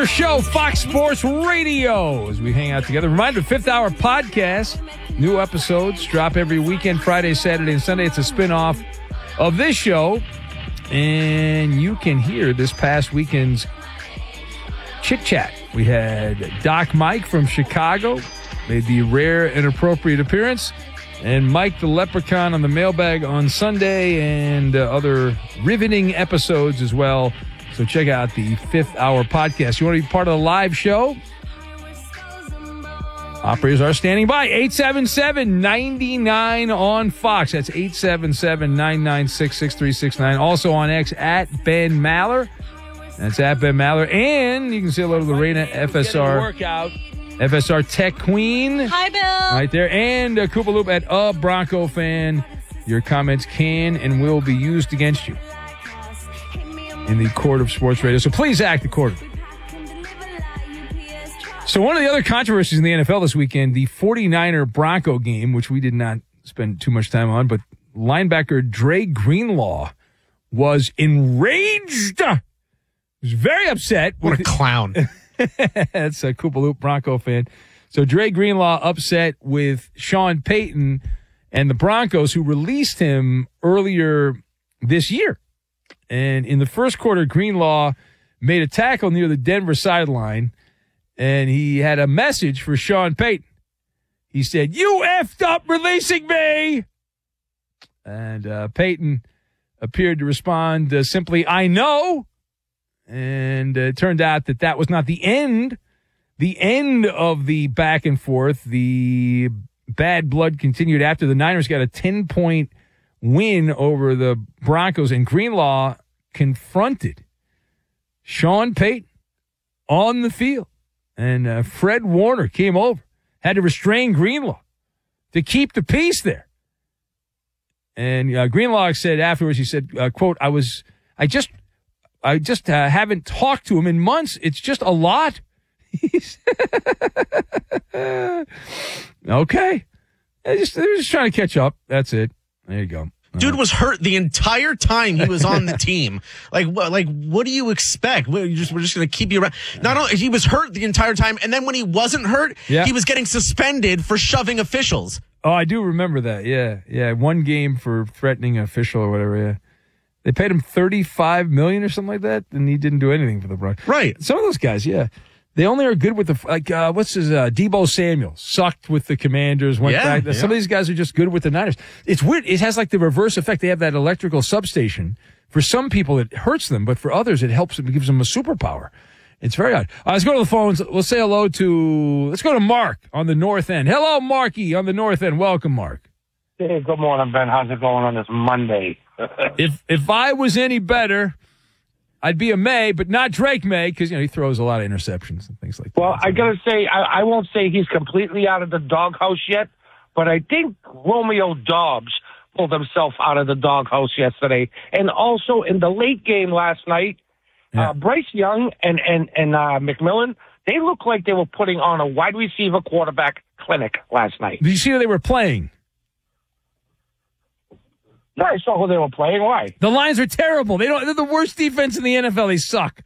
show, Fox Sports Radio, as we hang out together. Reminder, Fifth Hour Podcast. New episodes drop every weekend, Friday, Saturday, and Sunday. It's a spinoff of this show. And you can hear this past weekend's chit-chat. We had Doc Mike from Chicago, made the rare and appropriate appearance, and Mike the Leprechaun on the mailbag on Sunday, and other riveting episodes as well. So check out the Fifth Hour Podcast. You want to be part of the live show? Operators are standing by. 877-99 on Fox. That's 877-996-6369. Also on X at Ben Maller. That's at Ben Maller. And you can say hello to Lorena FSR. FSR Tech Queen. Hi, Bill. Right there. And Koopa Loop at A Bronco Fan. Your comments can and will be used against you in the court of sports radio. So please act accordingly. So one of the other controversies in the NFL this weekend, the 49er Bronco game, which we did not spend too much time on, but linebacker Dre Greenlaw was enraged. He was very upset. What a clown. That's a Koopa Loop Bronco fan. So Dre Greenlaw upset with Sean Payton and the Broncos, who released him earlier this year. And in the first quarter, Greenlaw made a tackle near the Denver sideline, and he had a message for Sean Payton. He said, "You effed up releasing me!" And Payton appeared to respond simply, "I know." And it turned out that that was not the end. The end of the back and forth. The bad blood continued after the Niners got a 10-point win over the Broncos, and Greenlaw confronted Sean Payton on the field. And Fred Warner came over, had to restrain Greenlaw to keep the peace there. And Greenlaw said afterwards, he said, quote, I just haven't talked to him in months. It's just a lot. Okay. They're just trying to catch up. That's it. There you go. Dude was hurt the entire time he was on the team. What do you expect? We're just going to keep you around. Not only he was hurt the entire time, and then when he wasn't hurt, he was getting suspended for shoving officials. Oh, I do remember that. Yeah. One game for threatening an official or whatever. Yeah. They paid him $35 million or something like that, and he didn't do anything for the Broncos. Right. Some of those guys, yeah. They only are good with Deebo Samuel sucked with the Commanders, went back. Yeah. Some of these guys are just good with the Niners. It's weird. It has like the reverse effect. They have that electrical substation. For some people, it hurts them, but for others, it helps them. It gives them a superpower. It's very odd. Let's go to the phones. Let's say hello let's go to Mark on the north end. Hello, Marky on the north end. Welcome, Mark. Hey, good morning, Ben. How's it going on this Monday? If I was any better, I'd be a May, but not Drake May, because he throws a lot of interceptions and things like that. Well, I got to say, I won't say he's completely out of the doghouse yet, but I think Romeo Doubs pulled himself out of the doghouse yesterday. And also in the late game last night, Bryce Young and McMillan, they looked like they were putting on a wide receiver quarterback clinic last night. Did you see who they were playing? No, I saw who they were playing. Why? The Lions are terrible. They're the worst defense in the NFL. They suck.